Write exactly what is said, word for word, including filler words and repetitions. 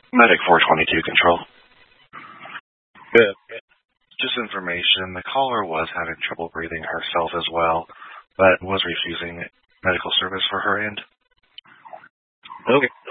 Medic four twenty-two control. Good. Just information, the caller was having trouble breathing herself as well, but was refusing medical service for her end. Okay.